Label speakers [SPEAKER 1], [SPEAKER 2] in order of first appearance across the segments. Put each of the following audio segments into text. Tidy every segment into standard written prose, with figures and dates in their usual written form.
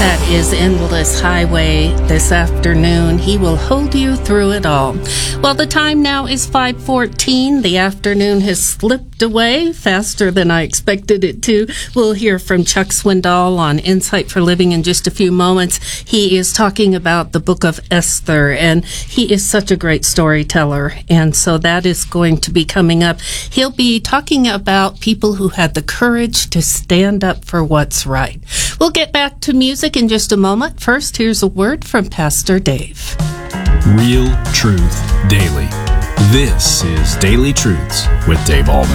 [SPEAKER 1] That is Endless Highway this afternoon. He will hold you through it all. Well, the time now is 5:14. The afternoon has slipped away faster than I expected it to. We'll hear from Chuck Swindoll on Insight for Living in just a few moments. He is talking about the book of Esther, and he is such a great storyteller. And so that is going to be coming up. He'll be talking about people who had the courage to stand up for what's right. We'll get back to music in just a moment. First, here's a word from Pastor Dave.
[SPEAKER 2] Real Truth Daily. This is Daily Truths with Dave Allman.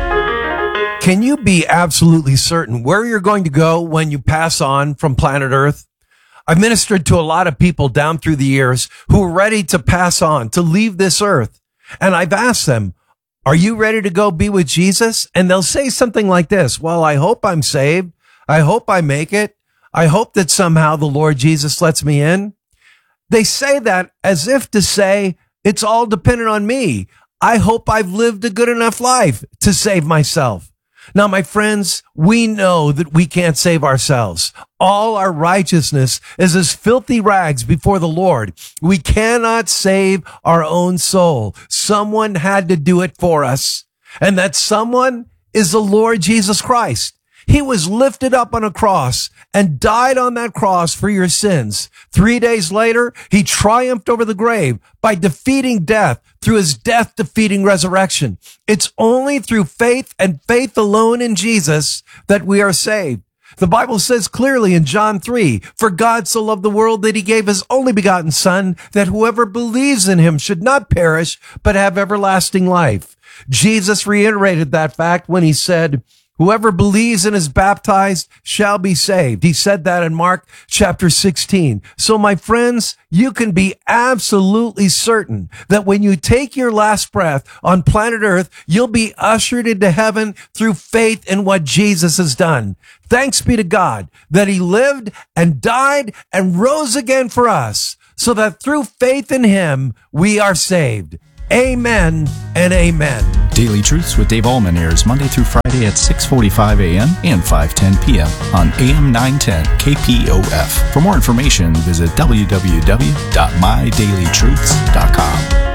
[SPEAKER 3] Can you be absolutely certain where you're going to go when you pass on from planet Earth? I've ministered to a lot of people down through the years who are ready to pass on, to leave this earth. And I've asked them, are you ready to go be with Jesus? And they'll say something like this: well, I hope I'm saved. I hope I make it. I hope that somehow the Lord Jesus lets me in. They say that as if to say, it's all dependent on me. I hope I've lived a good enough life to save myself. Now, my friends, we know that we can't save ourselves. All our righteousness is as filthy rags before the Lord. We cannot save our own soul. Someone had to do it for us. And that someone is the Lord Jesus Christ. He was lifted up on a cross and died on that cross for your sins. 3 days later, he triumphed over the grave by defeating death through his death-defeating resurrection. It's only through faith and faith alone in Jesus that we are saved. The Bible says clearly in John 3, "For God so loved the world that he gave his only begotten Son, that whoever believes in him should not perish, but have everlasting life." Jesus reiterated that fact when he said, "Whoever believes and is baptized shall be saved." He said that in Mark chapter 16. So my friends, you can be absolutely certain that when you take your last breath on planet Earth, you'll be ushered into heaven through faith in what Jesus has done. Thanks be to God that he lived and died and rose again for us, so that through faith in him, we are saved. Amen and amen.
[SPEAKER 2] Daily Truths with Dave Allman airs Monday through Friday at 6:45 a.m. and 5:10 p.m. on AM 910 KPOF. For more information, visit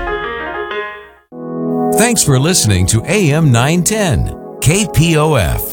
[SPEAKER 2] www.mydailytruths.com.
[SPEAKER 4] Thanks for listening to AM 910 KPOF.